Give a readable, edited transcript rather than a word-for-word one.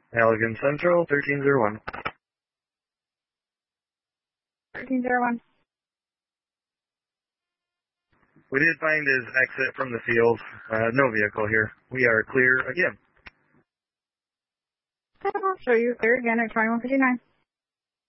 Allegan Central, 1301. 1301. We did find his exit from the field. No vehicle here. We are clear again. I'll show you clear again at 2159.